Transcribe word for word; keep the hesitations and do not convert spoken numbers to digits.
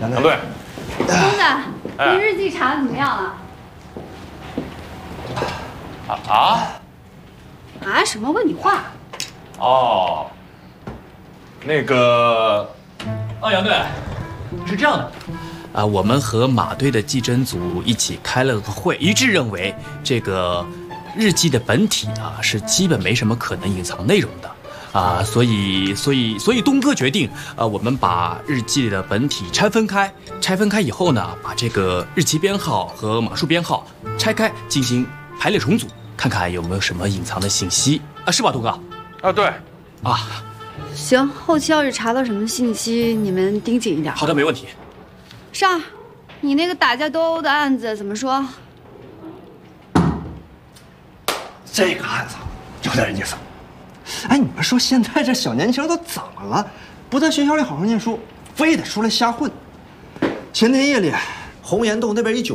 杨队， 公子，你日记查的怎么样了？ 啊啊啊？什么？问你话？ 哦，那个， 哦，杨队，是这样的。 啊，我们和马队的技侦组一起开了个会，一致认为这个日记的本体呢是基本没什么可能隐藏内容的，啊，所以所以所以东哥决定，呃，我们把日记的本体拆分开，拆分开以后呢，把这个日期编号和码数编号拆开进行排列重组，看看有没有什么隐藏的信息啊，是吧，东哥？ 啊，对， 啊， 行，后期要是查到什么信息，你们盯紧一点。 好的，没问题。 上，你那个打架斗殴的案子怎么说？ 这个案子有点意思。哎，你们说现在这小年轻都怎么了？不在学校里好好念书，非得出来瞎混。前天夜里，红岩洞那边一酒